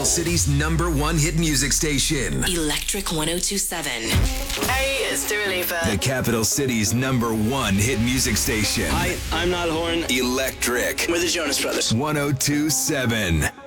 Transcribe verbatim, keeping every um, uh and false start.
City's number one hit music station. Electric one oh two point seven. Hey, it's Dua Lipa. The capital city's number one hit music station. Hi, I'm Niall Horan. Electric. We're the Jonas Brothers. one oh two point seven.